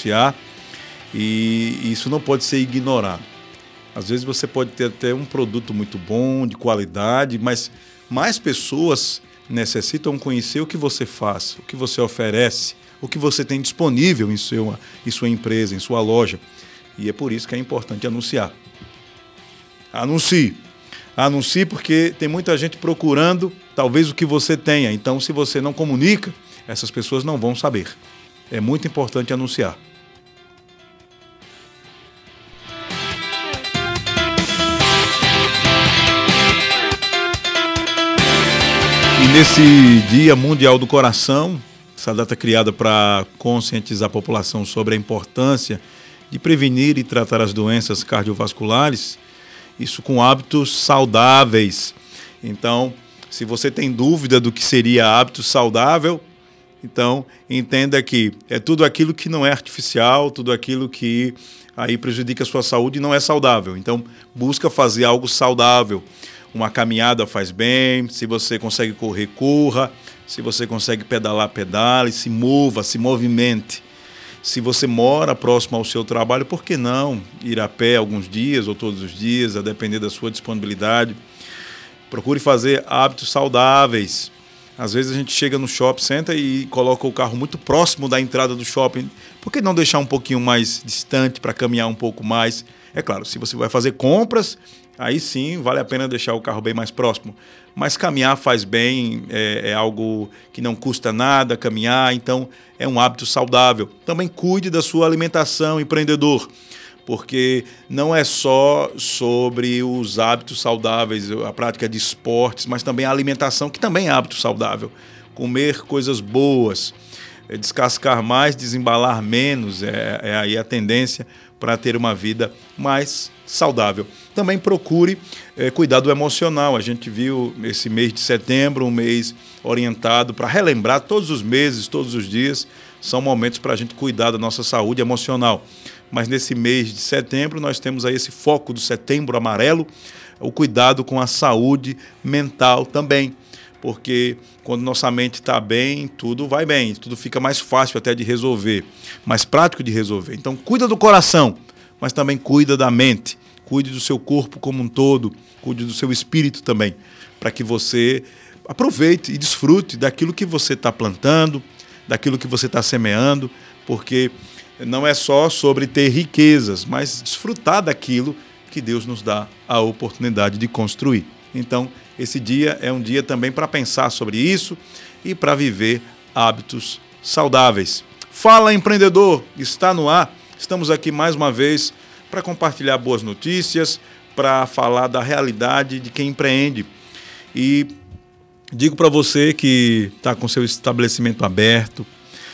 anunciar, e isso não pode ser ignorado. Às vezes você pode ter até um produto muito bom, de qualidade, mas mais pessoas necessitam conhecer o que você faz, o que você oferece, o que você tem disponível em sua empresa, em sua loja. E é por isso que é importante anunciar. Anuncie. Anuncie porque tem muita gente procurando talvez o que você tenha. Então, se você não comunica, essas pessoas não vão saber. É muito importante anunciar. E nesse Dia Mundial do Coração, essa data criada para conscientizar a população sobre a importância de prevenir e tratar as doenças cardiovasculares, isso com hábitos saudáveis. Então, se você tem dúvida do que seria hábito saudável, então entenda que é tudo aquilo que não é artificial, tudo aquilo que aí prejudica a sua saúde e não é saudável. Então, busca fazer algo saudável. Uma caminhada faz bem, se você consegue correr, corra. Se você consegue pedalar, pedale, se mova, se movimente. Se você mora próximo ao seu trabalho, por que não ir a pé alguns dias ou todos os dias, a depender da sua disponibilidade. Procure fazer hábitos saudáveis. Às vezes a gente chega no shopping, senta e coloca o carro muito próximo da entrada do shopping. Por que não deixar um pouquinho mais distante para caminhar um pouco mais? É claro, se você vai fazer compras, aí sim vale a pena deixar o carro bem mais próximo. Mas caminhar faz bem, é algo que não custa nada caminhar, então é um hábito saudável. Também cuide da sua alimentação, empreendedor, porque não é só sobre os hábitos saudáveis, a prática de esportes, mas também a alimentação, que também é hábito saudável. Comer coisas boas, descascar mais, desembalar menos, é aí a tendência para ter uma vida mais saudável. Também procure cuidar do emocional. A gente viu esse mês de setembro, um mês orientado para relembrar todos os meses, todos os dias, são momentos para a gente cuidar da nossa saúde emocional. Mas nesse mês de setembro nós temos aí esse foco do Setembro Amarelo, o cuidado com a saúde mental também. Porque quando nossa mente está bem, tudo vai bem, tudo fica mais fácil até de resolver, mais prático de resolver. Então, cuida do coração, mas também cuida da mente, cuide do seu corpo como um todo, cuide do seu espírito também, para que você aproveite e desfrute daquilo que você está plantando, daquilo que você está semeando, porque não é só sobre ter riquezas, mas desfrutar daquilo que Deus nos dá a oportunidade de construir. Então, esse dia é um dia também para pensar sobre isso e para viver hábitos saudáveis. Fala, empreendedor, está no ar. Estamos aqui mais uma vez para compartilhar boas notícias, para falar da realidade de quem empreende. E digo para você que está com seu estabelecimento aberto,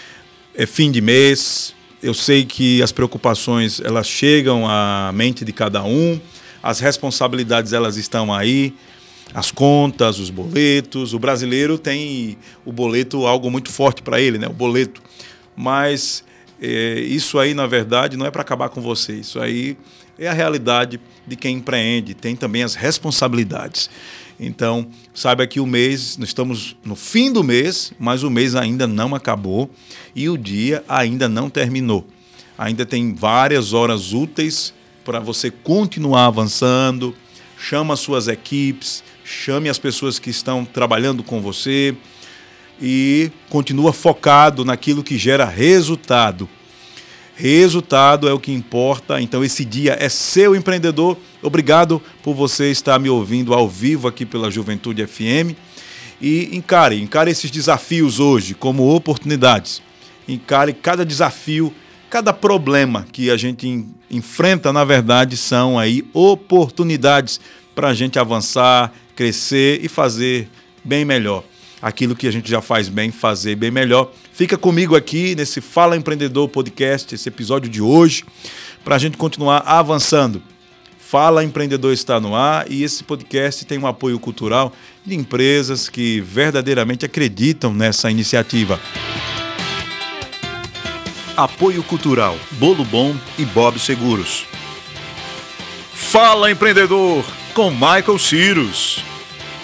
é fim de mês, eu sei que as preocupações elas chegam à mente de cada um, as responsabilidades elas estão aí, as contas, os boletos. O brasileiro tem o boleto algo muito forte para ele, né? O boleto. Mas isso aí, na verdade, não é para acabar com você. Isso aí é a realidade de quem empreende. Tem também as responsabilidades. Então, saiba que o mês, nós estamos no fim do mês, mas o mês ainda não acabou e o dia ainda não terminou. Ainda tem várias horas úteis para você continuar avançando. Chama as suas equipes, chame as pessoas que estão trabalhando com você e continua focado naquilo que gera resultado. Resultado é o que importa, então esse dia é seu, empreendedor. Obrigado por você estar me ouvindo ao vivo aqui pela Juventude FM e encare esses desafios hoje como oportunidades. Encare cada desafio, cada problema que a gente enfrenta, na verdade, são aí oportunidades para a gente avançar, crescer e fazer bem melhor. Aquilo que a gente já faz bem, fazer bem melhor. Fica comigo aqui nesse Fala Empreendedor Podcast, esse episódio de hoje, para a gente continuar avançando. Fala Empreendedor está no ar e esse podcast tem um apoio cultural de empresas que verdadeiramente acreditam nessa iniciativa. Apoio Cultural, Bolo Bom e Bob Seguros. Fala Empreendedor, com Michael Cyrus.